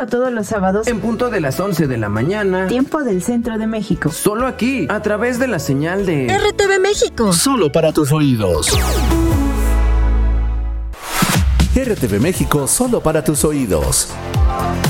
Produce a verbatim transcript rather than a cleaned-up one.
Escúchalo todos los sábados en punto de las once de la mañana, tiempo del centro de México. Solo aquí, a través de la señal de R T V México. Solo para tus oídos. R T V México, solo para tus oídos.